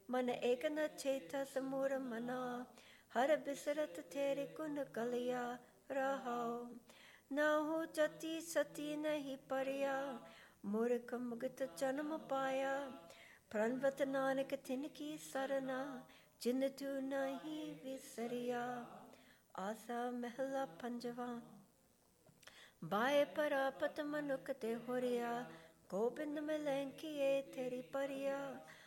मन एक न चेता समूर मना, हर बिसरत तेरे गुण गलिया रहाओ। न हो जति सती नहीं परिया, मूर्ख मुगत जन्म पाया। प्रणवत नानक तिनकी सरना, जिन तू नहीं विसरिया। आसा महला पंजवा। बाए परापत मनुख ते होरिया, गोबिंद मिलें किए तेरी परिया।